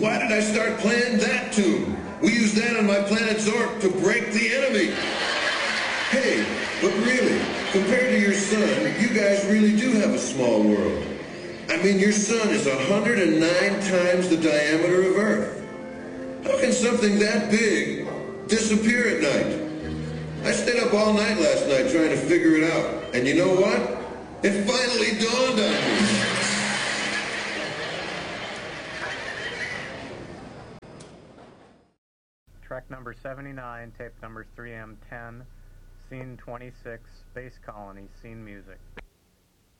why did I start playing that tune? We use that on my planet Zork to break the enemy. Hey, but really, compared to your sun, you guys really do have a small world. I mean, your sun is 109 times the diameter of Earth. How can something that big disappear at night? I stayed up all night last night trying to figure it out. And you know what? It finally dawned on me. Track number 79, tape numbers 3M10, scene 26, Space Colony, scene music.